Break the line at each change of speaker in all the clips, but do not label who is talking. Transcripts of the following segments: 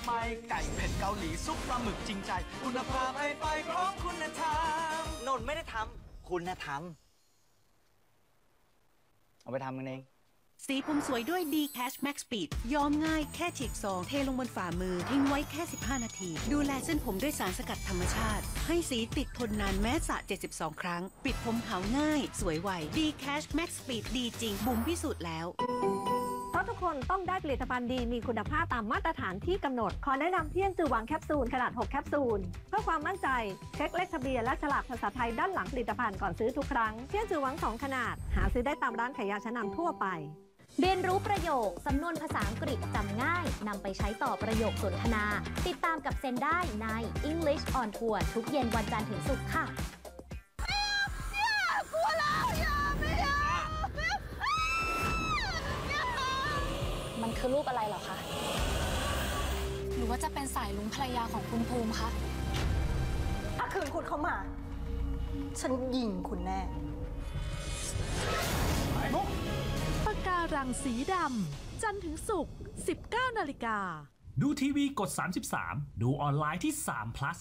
ากมายไก่เป็ดเกาหลีซุปปลาหมึกจริงใจคุณภาพให้ไปพร้อมคุณธรรม
นนท์ไม่ได้ทำคุณนะทำเอาไปทำกันเอง
สีผมสวยด้วย D Cash Max Speed ย้อมง่ายแค่ฉีกซองเทลงบนฝ่ามือทิ้งไว้แค่15 นาทีดูแลเส้นผมด้วยสารสกัดธรรมชาติให้สีติดทนนานแม้สระ72 ครั้งปิดผมขาวง่ายสวยไว D Cash Max Speed ดีจริงบุ๋มพิสูจน์แล้ว
เพราะทุกคนต้องได้ผลิตภัณฑ์ดีมีคุณภาพตามมาตรฐานที่กำหนดขอแนะนำเพี้ยนจือหวังแคปซูลขนาด6แคปซูลเพื่อความมั่นใจเช็คเลขทะเบียนและฉลากภาษาไทยด้านหลังผลิตภัณฑ์ก่อนซื้อทุกครั้งเพี้ยนจือหวัง2ขนาดหาซื้อได้ตามร้านขายยาชั้นนำทั่วไป
เรียนรู้ประโยคสำนวนภาษาอังกฤษจำง่ายนำไปใช้ต่อประโยคสนทนาติดตามกับเซนได้ใน English on Tour ทุกเย็นวันจันทร์ถึงศุกร์ค่ะกลัวแล้วไม่อยากมันคือรูปอะไรเหรอคะ
หรือว่าจะเป็นสายลุงภรรยาของคุณภูมิคะ
ถ้าคืนคุณเข้ามาฉันยิงคุณแน่
ปากการังสีดำจันทร์ถึงศุกร์ 19 นาฬิกา
ดูทีวีกด33ดูออนไลน์ที่3 plus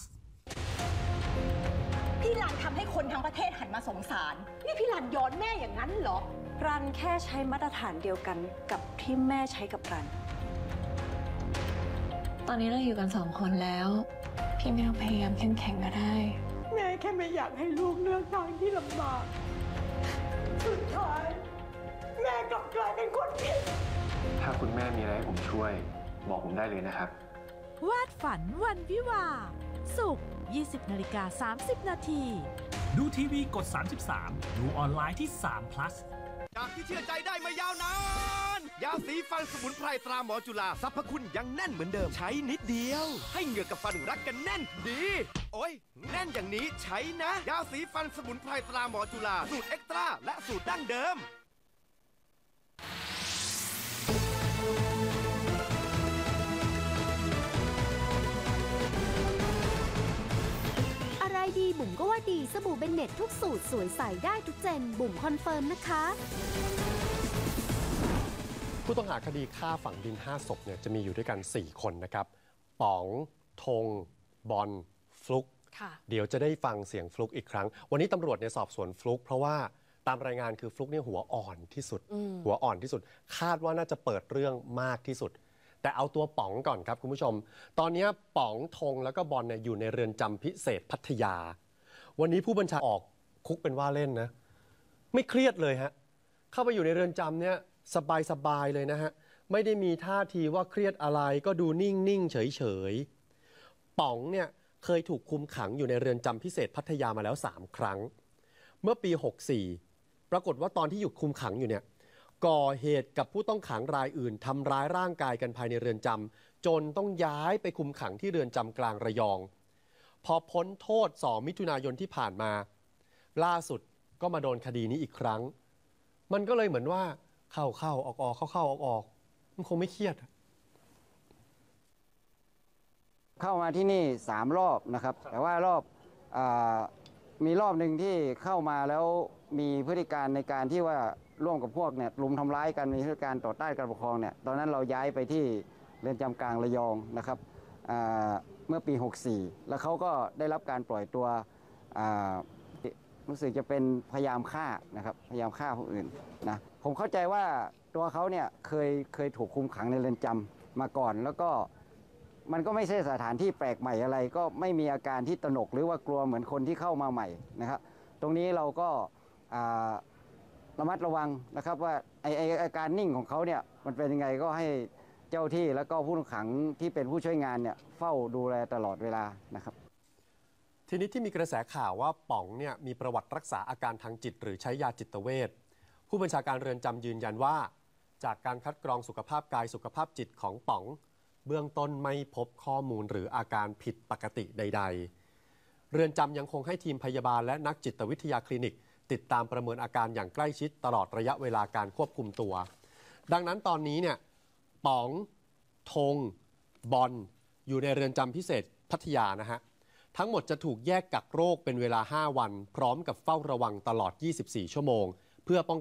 พี่รันทำให้คนทั้งประเทศหันมาสงสารนี่พี่รันย้อนแม่อย่างนั้นเหรอรันแค่ใช้มาตรฐานเดียวกันกับที่แม่ใช้กับรัน
ตอนนี้เราอยู่กัน2 คนแล้วพี่ไม่ต้องพยายามเข้มแข็งก็ได้
แม่แค่ไม่อยากให้ลูกเลือกทางที่ลำบากสุดท้ายแม่กลับกลายเป็นคนผิด
ถ้าคุณแม่มีอะไรให้ผมช่วยบอกผมได้เลยนะครับ
วาดฝันวันวิวาศุกร์ 20:30 นาที
ดูทีวีกด33ดูออนไลน์ที่3 plus
จากที่เชื่อใจได้มายาวนานยาสีฟันสมุนไพรตราหมอจุฬาสรรพคุณยังแน่นเหมือนเดิมใช้นิดเดียวให้เหงือกกับฟันรักกันแน่นดีโอ้ยแน่นอย่างนี้ใช้นะยาสีฟันสมุนไพรตราหมอจุฬาสูตรเอ็กตร้าและสูตรดั้งเดิม
อะไรดีบุ๋มก็ว่าดีสบู่เบนเน็ตทุกสูตรสวยใสได้ทุกเจนบุ๋มคอนเฟิร์มนะคะ
ผู้ต้องหาคดีฆ่าฝังดิน5 ศพเนี่ยจะมีอยู่ด้วยกัน4 คนนะครับป๋องธงบอลฟลุกเดี๋ยวจะได้ฟังเสียงฟลุกอีกครั้งวันนี้ตำรวจเนี่ยสอบสวนฟลุกเพราะว่าตามรายงานคือฟลุกเนี่ยหัวอ่อนที่สุดคาดว่าน่าจะเปิดเรื่องมากที่สุดแต่เอาตัวป๋องก่อนครับคุณผู้ชมตอนนี้ป๋องธงแล้วก็บอลเนี่ยอยู่ในเรือนจำพิเศษพัทยาวันนี้ผู้บัญชาออกคุกเป็นว่าเล่นนะไม่เครียดเลยฮะเข้าไปอยู่ในเรือนจำเนี่ยสบายเลยนะฮะไม่ได้มีท่าทีว่าเครียดอะไรก็ดูนิ่งเฉยป๋องเนี่ยเคยถูกคุมขังอยู่ในเรือนจำพิเศษพัทยามาแล้ว3 ครั้งเมื่อปี64ปรากฏว่าตอนที่อยู่คุมขังอยู่เนี่ยก่อเหตุกับผู้ต้องขังรายอื่นทำร้ายร่างกายกันภายในเรือนจำจนต้องย้ายไปคุมขังที่เรือนจำกลางระยองพอพ้นโทษ2 มิถุนายนที่ผ่านมาล่าสุดก็มาโดนคดีนี้อีกครั้งมันก็เลยเหมือนว่าเข้าออกเข้าออกมันคงไม่เครียด
เข้ามาที่นี่3 รอบนะครับแต่ว่ารอบมีรอบหนึ่งที่เข้ามาแล้วมีพฤติการในการที่ว่าร่วมกับพวกเนี่ยรุมทำร้ายกันมีพฤติการต่อต้านการปกครองเนี่ยตอนนั้นเราย้ายไปที่เรือนจำกลางระยองนะครับเมื่อปี64แล้วเขาก็ได้รับการปล่อยตัวรู้สึกจะเป็นพยายามฆ่านะครับพยายามฆ่าผู้อื่นนะผมเข้าใจว่าตัวเขาเนี่ยเคยถูกคุมขังในเรือนจำมาก่อนแล้วก็มันก็ไม่ใช่สถานที่แปลกใหม่อะไรก็ไม่มีอาการที่ตระหนกหรือว่ากลัวเหมือนคนที่เข้ามาใหม่นะครับตรงนี้เราก็ระมัดระวังนะครับว่าอาการนิ่งของเขาเนี่ยมันเป็นยังไงก็ให้เจ้าที่แล้วก็ผู้ต้องขังที่เป็นผู้ช่วยงานเนี่ยเฝ้าดูแลตลอดเวลานะครับ
ทีนี้ที่มีกระแสข่าวว่าป๋องเนี่ยมีประวัติรักษาอาการทางจิตหรือใช้ยาจิตเวชผู้บัญชาการเรือนจำยืนยันว่าจากการคัดกรองสุขภาพกายสุขภาพจิตของป๋องเบื้องต้นไม่พบข้อมูลหรืออาการผิดปกติใดๆเรือนจำยังคงให้ทีมพยาบาลและนักจิตวิทยาคลินิกติดตามประเมินอาการอย่างใกล้ชิดตลอดระยะเวลาการควบคุมตัวดังนั้นตอนนี้เนี่ยป๋องธงบอลอยู่ในเรือนจำพิเศษพัทยานะฮะทั้งหมดจะถูกแยกกักโรคเป็นเวลา5 วันพร้อมกับเฝ้าระวังตลอด24 ชั่วโมงเพื่อป้อง